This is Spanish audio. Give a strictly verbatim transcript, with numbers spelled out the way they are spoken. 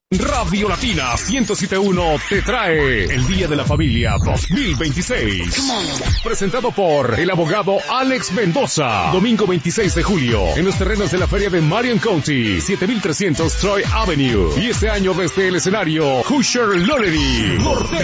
Radio Latina ciento siete punto uno te trae el Día de la Familia dos mil veintiséis. Presentado por el abogado Alex Mendoza. Domingo veintiséis de julio, en los terrenos de la feria de Marion County, siete mil trescientos Troy Avenue. Y este año desde el escenario, Hoosier Lottery.